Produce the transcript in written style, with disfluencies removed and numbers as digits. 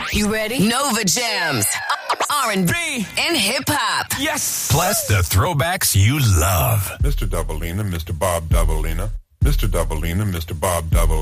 You ready? Nova Jams, R&B, and hip-hop. Yes! Plus the throwbacks you love. Mr. Doubleina, Mr. Bob Doubleina, Mr. Doubleina, Mr. Bob Doubleina.